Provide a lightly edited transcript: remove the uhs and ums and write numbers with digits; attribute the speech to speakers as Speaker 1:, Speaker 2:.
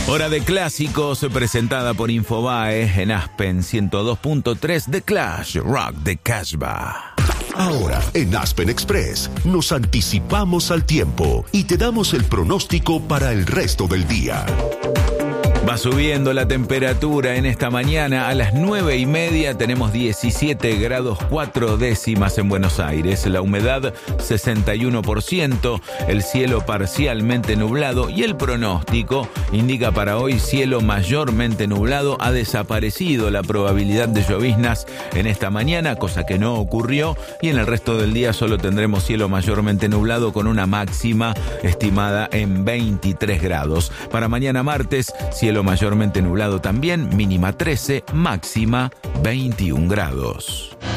Speaker 1: Hora de clásicos presentada por Infobae en Aspen 102.3 The Clash Rock de Casbah.
Speaker 2: Ahora, en Aspen Express, nos anticipamos al tiempo y te damos el pronóstico para el resto del día.
Speaker 1: Va subiendo la temperatura en esta mañana. A las 9:30 tenemos 17 grados 4 décimas en Buenos Aires. La humedad 61%, el cielo parcialmente nublado y el pronóstico indica para hoy cielo mayormente nublado. Ha desaparecido la probabilidad de lloviznas en esta mañana, cosa que no ocurrió, y en el resto del día solo tendremos cielo mayormente nublado con una máxima estimada en 23 grados. Para mañana martes, cielo mayormente nublado también, mínima 13, máxima 21 grados.